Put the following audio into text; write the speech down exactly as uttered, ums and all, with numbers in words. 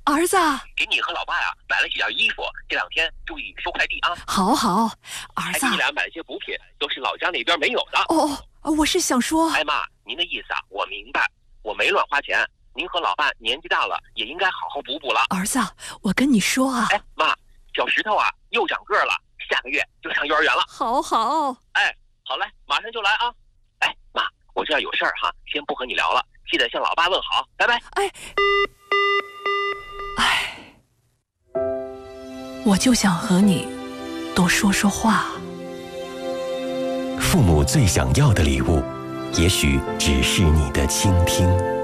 儿子， 给你和老爸呀买了几件衣服，这两天注意收快递啊。 好好，儿子， 还给你俩买了些补品，都是老家那边没有的。 哦哦，我是想说， 哎妈，您的意思啊，我明白，我没乱花钱。您和老爸年纪大了，也应该好好补补了。 儿子，我跟你说啊， 哎妈，小石头啊又长个了，下个月就上幼儿园了。 好好， 哎，好嘞，马上就来啊。哎妈，我这儿有事儿哈，先不和你聊了，记得向老爸问好，拜拜。 哎，哎，我就想和你多说说话。 父母最想要的礼物，也许只是你的倾听。